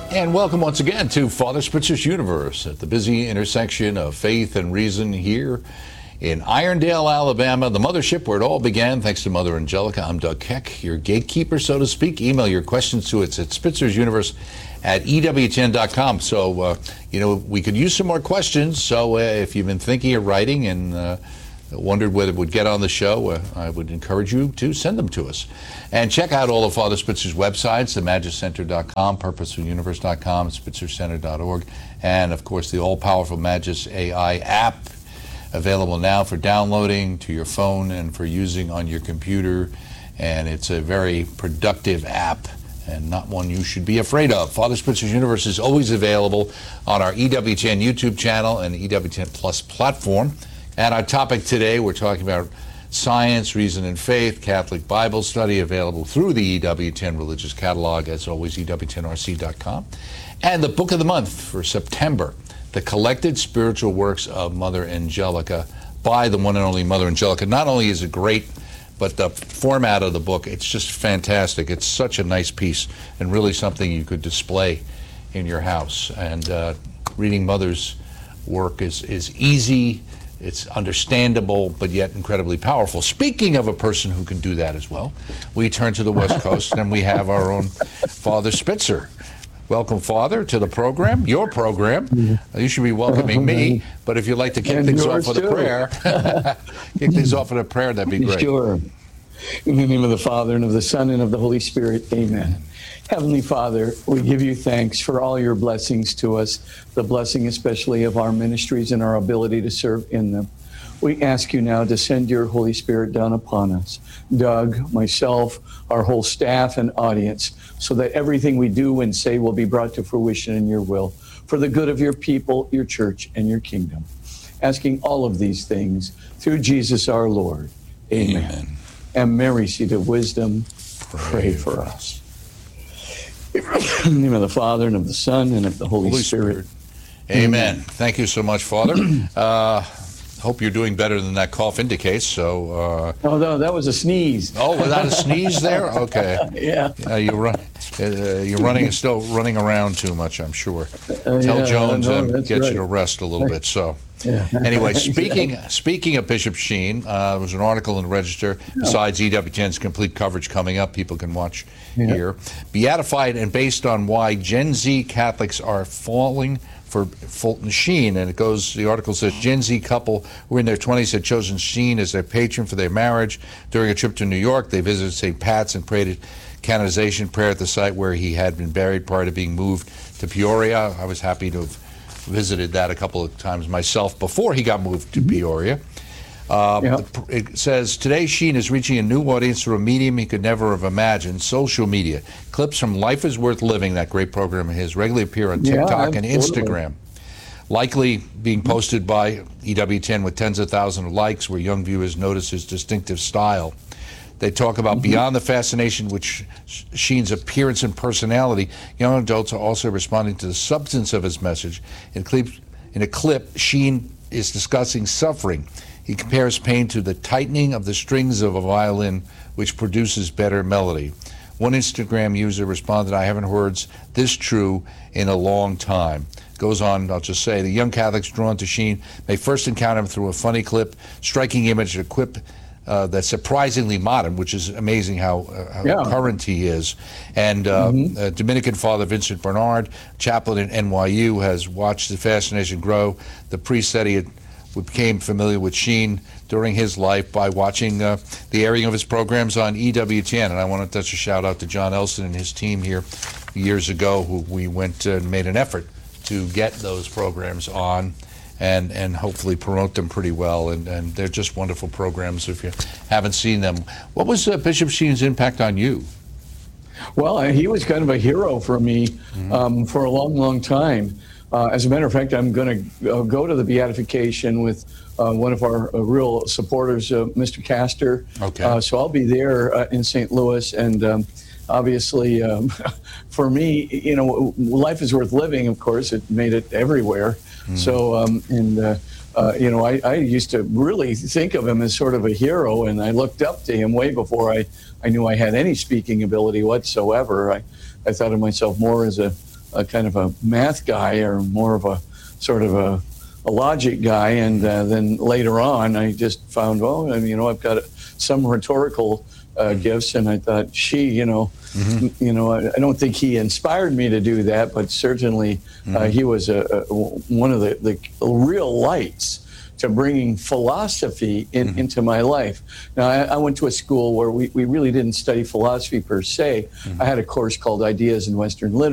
And welcome once again to Father Spitzer's Universe at the busy intersection of faith and reason here in Irondale, Alabama, the mothership where it all began. Thanks to Mother Angelica, I'm Doug Keck, your gatekeeper, so to speak. Email your questions to us at spitzersuniverse@ewtn.com. So, we could use some more questions. So if you've been thinking of writing and wondered whether it would get on the show, I would encourage you to send them to us. And check out all of Father Spitzer's websites, themagiscenter.com, purposefuluniverse.com, spitzercenter.org, and, of course, the all-powerful Magis AI app, available now for downloading to your phone and for using on your computer. And it's a very productive app and not one you should be afraid of. Father Spitzer's Universe is always available on our EWTN YouTube channel and EWTN Plus platform. And our topic today, we're talking about science, reason, and faith, Catholic Bible study, available through the EWTN Religious Catalog, as always, EWTNRC.com. And the book of the month for September, The Collected Spiritual Works of Mother Angelica, by the one and only Mother Angelica. Not only is it great, but the format of the book, it's just fantastic. It's such a nice piece and really something you could display in your house. And reading Mother's work is easy. It's understandable, but yet incredibly powerful. Speaking of a person who can do that as well, we turn to the West Coast and we have our own Father Spitzer. Welcome, Father, to the program, your program. You should be welcoming me, but if you'd like to kick things off with a prayer, kick things off with a prayer, that'd be great. Sure. In the name of the Father, and of the Son, and of the Holy Spirit, amen. Heavenly Father, we give you thanks for all your blessings to us, the blessing especially of our ministries and our ability to serve in them. We ask you now to send your Holy Spirit down upon us, Doug, myself, our whole staff and audience, so that everything we do and say will be brought to fruition in your will, for the good of your people, your church, and your kingdom. Asking all of these things through Jesus our Lord. Amen. And Mary, seat of wisdom, pray for us. In the name of the Father, and of the Son, and of the Holy Spirit. Amen. Thank you so much, Father. Hope you're doing better than that cough indicates. So. Oh, no, that was a sneeze. Oh, was that a sneeze there? Okay. Yeah. You're still running around too much, I'm sure. Tell Jones get you to rest a little bit. So. Yeah. Anyway, speaking of Bishop Sheen, there was an article in the Register, besides EWTN's complete coverage coming up, people can watch here. Beatified and based on why Gen Z Catholics are falling for Fulton Sheen. And the article says, Gen Z couple who were in their 20s had chosen Sheen as their patron for their marriage. During a trip to New York, they visited St. Pat's and prayed at canonization prayer at the site where he had been buried prior to being moved to Peoria. I was happy to have visited that a couple of times myself before he got moved to Peoria. It says, today Sheen is reaching a new audience through a medium he could never have imagined, social media. Clips from Life is Worth Living, that great program of his, regularly appear on TikTok and Instagram. Likely being posted by EWTN with tens of thousands of likes, where young viewers notice his distinctive style. They talk about beyond the fascination with Sheen's appearance and personality, young adults are also responding to the substance of his message. In a clip, Sheen is discussing suffering. He compares pain to the tightening of the strings of a violin, which produces better melody. One Instagram user responded, I haven't heard this true in a long time. Goes on, I'll just say, the young Catholics drawn to Sheen may first encounter him through a funny clip, striking image, a quip that's surprisingly modern, which is amazing how current he is. And Dominican Father Vincent Bernard, chaplain at NYU, has watched the fascination grow. The priest said he became familiar with Sheen during his life by watching the airing of his programs on EWTN. And I want to touch a shout out to John Elson and his team here years ago, who we went and made an effort to get those programs on and hopefully promote them pretty well. And they're just wonderful programs if you haven't seen them. What was Bishop Sheen's impact on you? Well, he was kind of a hero for me for a long, long time. As a matter of fact, I'm going to go to the beatification with one of our real supporters, Mr. Castor. Okay. So I'll be there in St. Louis. And obviously, for me, life is worth living, of course. It made it everywhere. So, I used to really think of him as sort of a hero, and I looked up to him way before I knew I had any speaking ability whatsoever. I thought of myself more as a kind of a math guy, or more of a sort of a logic guy. And then later on, I just found, well, I've got some rhetorical gifts, and I thought, I don't think he inspired me to do that, but certainly he was one of the real lights to bringing philosophy into my life. Now, I went to a school where we really didn't study philosophy per se. I had a course called Ideas in Western Literature.